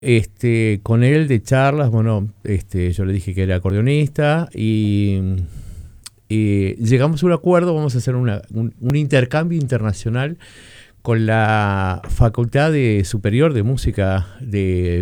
Con él de charlas, bueno, yo le dije que era acordeonista y llegamos a un acuerdo, vamos a hacer un intercambio internacional con la Facultad Superior de Música de